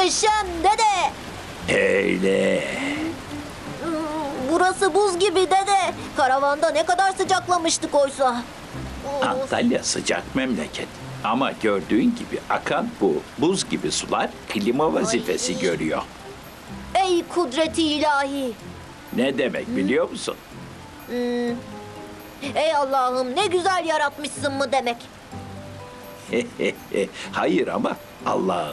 Muhteşem dede. Öyle. Burası buz gibi dede. Karavanda ne kadar sıcaklamıştık oysa. Of. Antalya sıcak memleket. Ama gördüğün gibi akan bu buz gibi sular klima vazifesi görüyor. Ey kudreti ilahi. Ne demek biliyor musun? Ey Allah'ım ne güzel yaratmışsın mı demek. Hayır ama Allah'ın